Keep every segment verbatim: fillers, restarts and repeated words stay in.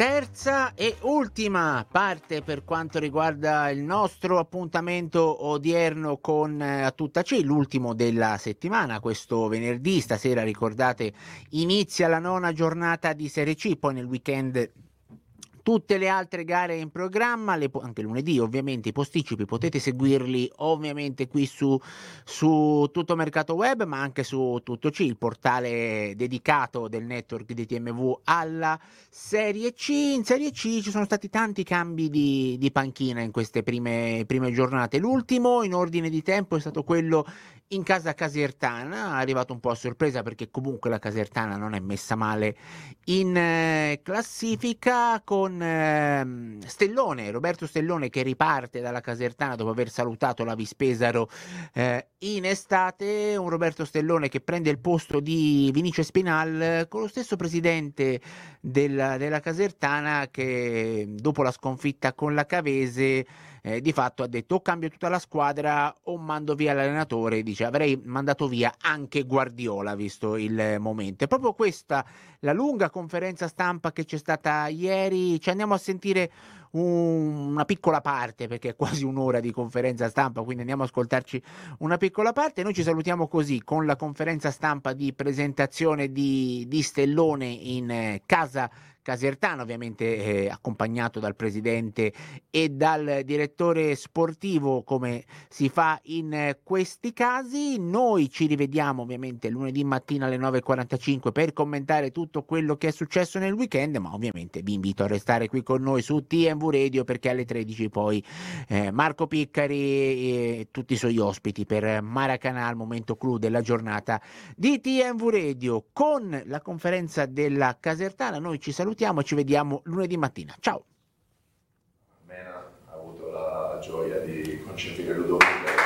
Terza e ultima parte per quanto riguarda il nostro appuntamento odierno con eh, A Tutta C, l'ultimo della settimana. Questo venerdì, stasera ricordate, inizia la nona giornata di Serie C, poi nel weekend tutte le altre gare in programma, le, anche lunedì ovviamente i posticipi potete seguirli ovviamente qui su, su Tutto Mercato Web, ma anche su Tutto C, il portale dedicato del network di T M V alla Serie C. In Serie C ci sono stati tanti cambi di, di panchina in queste prime, prime giornate. L'ultimo in ordine di tempo è stato quello in casa Casertana, arrivato un po' a sorpresa perché comunque la Casertana non è messa male in eh, classifica, con eh, Stellone, Roberto Stellone, che riparte dalla Casertana dopo aver salutato la Vispesaro eh, in estate. Un Roberto Stellone che prende il posto di Vinicio Spinal, con lo stesso presidente della, della Casertana che dopo la sconfitta con la Cavese Eh, di fatto ha detto: o cambio tutta la squadra o mando via l'allenatore. Dice: avrei mandato via anche Guardiola visto il momento. È proprio questa la lunga conferenza stampa che c'è stata ieri. Ci andiamo a sentire un, una piccola parte, perché è quasi un'ora di conferenza stampa, quindi andiamo a ascoltarci una piccola parte. Noi ci salutiamo così con la conferenza stampa di presentazione di, di Stellone in eh, casa Casertana, ovviamente eh, accompagnato dal presidente e dal direttore sportivo, come si fa in eh, questi casi. Noi ci rivediamo ovviamente lunedì mattina alle nove e quarantacinque per commentare tutto quello che è successo nel weekend, ma ovviamente vi invito a restare qui con noi su T M V Radio, perché alle tredici poi eh, Marco Piccari e tutti i suoi ospiti per Maracanã, al momento clou della giornata di T M V Radio. Con la conferenza della Casertana noi ci salutiamo e ci vediamo lunedì mattina. Ciao. Mena ha avuto la gioia di concepire Ludovico.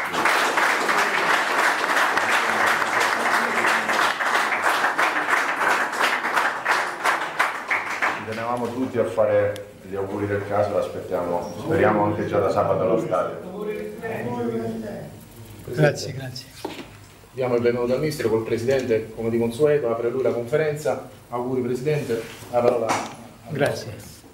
Ci tenevamo tutti a fare gli auguri del caso, l'aspettiamo, speriamo anche già da sabato allo stadio. Grazie, grazie. Diamo il benvenuto al mister col presidente, come di consueto, apre lui la conferenza. Auguri presidente, la parola. Grazie.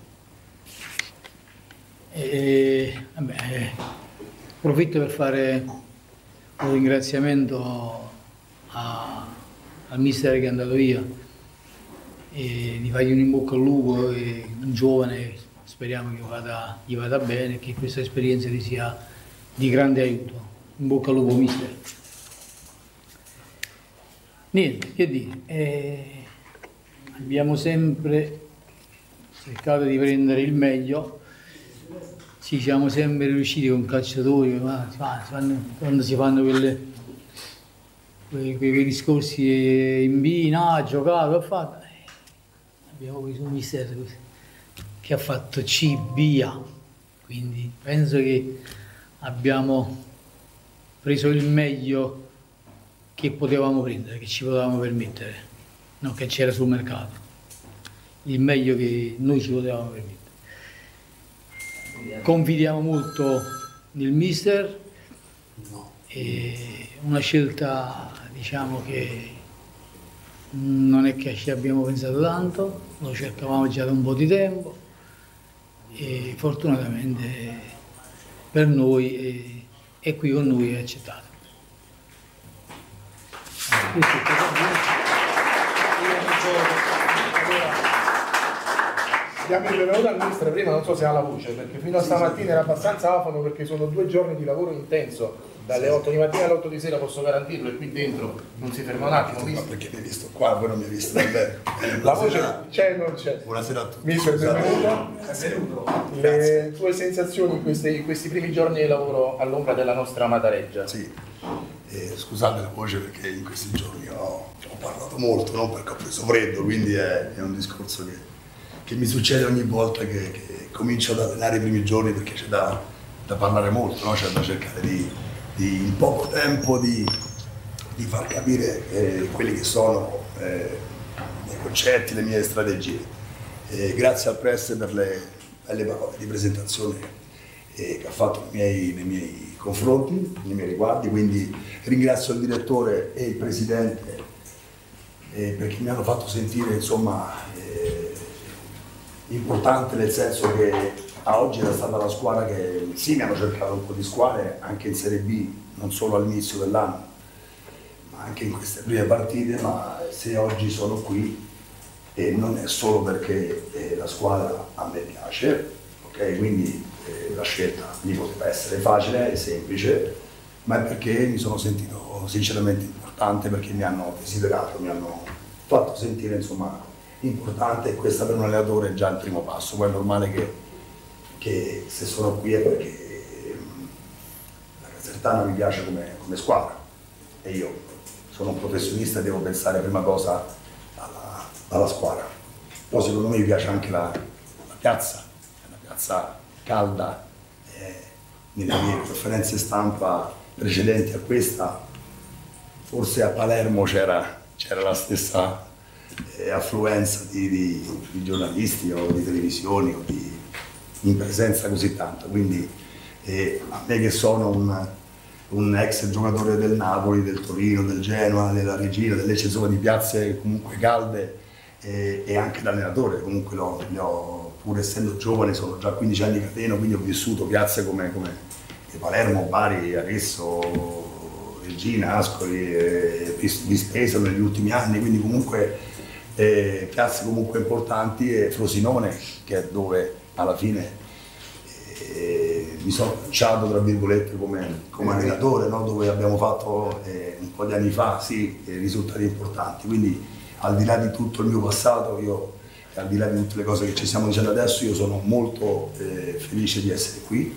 E, vabbè, approfitto per fare un ringraziamento a, al mister che è andato via e di fargli un in bocca al lupo, e un giovane, speriamo che vada, gli vada bene e che questa esperienza gli sia di grande aiuto. In bocca al lupo mister. Niente, che dire, eh, abbiamo sempre cercato di prendere il meglio, ci siamo sempre riusciti con calciatori, ma si fanno, quando si fanno quelle, quei, quei discorsi in B, no, ha giocato, ha fatto, eh, abbiamo preso un mister che ha fatto C, B, A, quindi penso che abbiamo preso il meglio che potevamo prendere, che ci potevamo permettere, non che c'era sul mercato, il meglio che noi ci potevamo permettere. Confidiamo molto nel mister, e una scelta, diciamo, che non è che ci abbiamo pensato tanto, lo cercavamo già da un po' di tempo e fortunatamente per noi è, è qui con noi e è accettato. Diamo il benvenuto al mister, prima non so se ha la voce, perché fino a stamattina era abbastanza afono, perché sono due giorni di lavoro intenso, dalle otto di mattina alle otto di sera, posso garantirlo, e qui dentro non si ferma un attimo. Ma perché mi hai visto qua, voi non mi hai visto davvero. La voce c'è o non c'è? Buonasera a tutti. Mister, benvenuto. Le tue sensazioni in questi, in questi primi giorni di lavoro all'ombra della nostra amata Reggia? Sì, eh, scusate la voce perché in questi giorni ho, ho parlato molto, non perché ho preso freddo, quindi è, è un discorso che, che mi succede ogni volta che, che comincio ad allenare i primi giorni, perché c'è da, da parlare molto, no? C'è da cercare di, di in poco tempo di, di far capire eh, quelli che sono eh, i miei concetti, le mie strategie. Eh, grazie al Press per le belle parole di presentazione eh, che ha fatto nei miei, nei miei confronti, nei miei riguardi, quindi ringrazio il direttore e il presidente eh, perché mi hanno fatto sentire, insomma, eh, importante nel senso che a oggi era stata la squadra che sì, mi hanno cercato un po' di squadre anche in Serie B, non solo all'inizio dell'anno, ma anche in queste prime partite, ma se oggi sono qui e non è solo perché eh, la squadra a me piace, ok? Quindi eh, la scelta lì poteva essere facile e semplice, ma è perché mi sono sentito sinceramente importante, perché mi hanno desiderato, mi hanno fatto sentire insomma importante, e questa per un allenatore è già il primo passo. Poi è normale che, che se sono qui è perché la Casertana mi piace come, come squadra e io sono un professionista e devo pensare prima cosa alla, alla squadra. Poi secondo me mi piace anche la, la piazza, è una piazza calda, eh, nelle mie conferenze stampa precedenti a questa, forse a Palermo c'era, c'era la stessa eh, affluenza di, di, di giornalisti o di televisioni o di, in presenza così tanta, quindi eh, a me che sono un, un ex giocatore del Napoli, del Torino, del Genoa, della Regina, del Lecce, insomma di piazze comunque calde, eh, e anche da allenatore, comunque l'ho, l'ho, pur essendo giovane, sono già quindici anni cateno, quindi ho vissuto piazze come, come Palermo, Bari, Arezzo, Regina, Ascoli, eh, Vispesa negli ultimi anni, quindi comunque eh, piazze comunque importanti, e Frosinone, che è dove alla fine eh, mi sono lanciato tra virgolette come, come allenatore, no? Dove abbiamo fatto eh, un po' di anni fa sì, eh, risultati importanti, quindi al di là di tutto il mio passato, io, al di là di tutte le cose che ci stiamo dicendo adesso, io sono molto eh, felice di essere qui.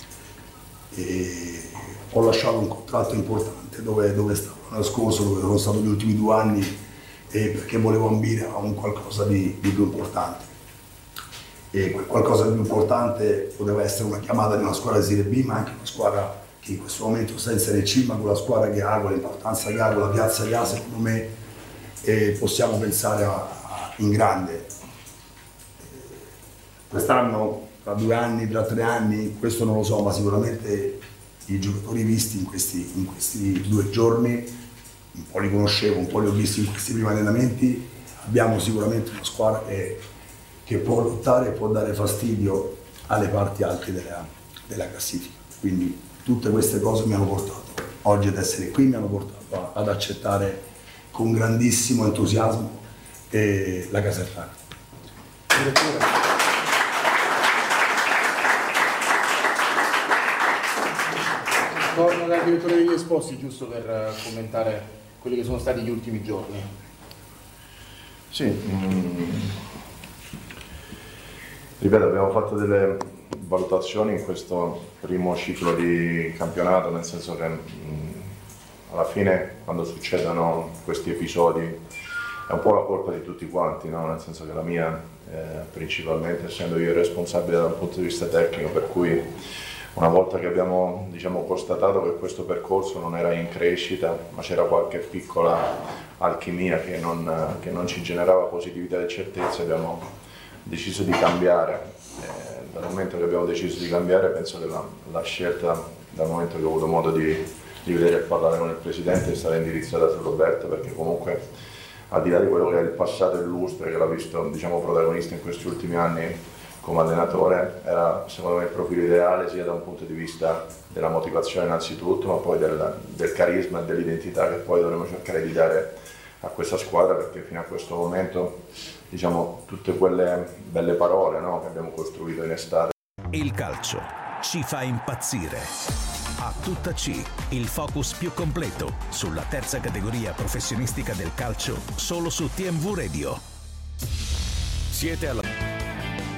E ho lasciato un contratto importante dove, dove stavo l'anno scorso, dove sono stato gli ultimi due anni, eh, perché volevo ambire a un qualcosa di, di più importante. E quel qualcosa di più importante poteva essere una chiamata di una squadra di Serie B, ma anche una squadra che in questo momento sta in Serie C, ma con la squadra che ha, con l'importanza che ha, con la piazza che ha, secondo me eh, possiamo pensare a, a, in grande. Quest'anno, tra due anni, tra tre anni, questo non lo so, ma sicuramente i giocatori visti in questi, in questi due giorni, un po' li conoscevo, un po' li ho visti in questi primi allenamenti, abbiamo sicuramente una squadra che, che può lottare e può dare fastidio alle parti alte della, della classifica. Quindi tutte queste cose mi hanno portato oggi ad essere qui, mi hanno portato ad accettare con grandissimo entusiasmo eh, la Casertana. Torno dal direttore degli esposti, giusto per commentare quelli che sono stati gli ultimi giorni. Sì, mm, ripeto, abbiamo fatto delle valutazioni in questo primo ciclo di campionato, nel senso che mm, alla fine quando succedono questi episodi è un po' la colpa di tutti quanti, no? Nel senso che la mia, eh, principalmente essendo io il responsabile dal punto di vista tecnico, per cui una volta che abbiamo diciamo, constatato che questo percorso non era in crescita, ma c'era qualche piccola alchimia che non, che non ci generava positività e certezze, abbiamo deciso di cambiare. Eh, dal momento che abbiamo deciso di cambiare, penso che la, la scelta, dal momento che ho avuto modo di, di vedere e parlare con il Presidente, è stata indirizzata su Roberto, perché comunque al di là di quello che è il passato illustre, che l'ha visto diciamo, protagonista in questi ultimi anni, come allenatore, era secondo me il profilo ideale sia da un punto di vista della motivazione innanzitutto, ma poi del, del carisma e dell'identità che poi dovremo cercare di dare a questa squadra, perché fino a questo momento diciamo tutte quelle belle parole, no, che abbiamo costruito in estate. Il calcio ci fa impazzire. A tutta C, il focus più completo sulla terza categoria professionistica del calcio, solo su T M V Radio. Siete alla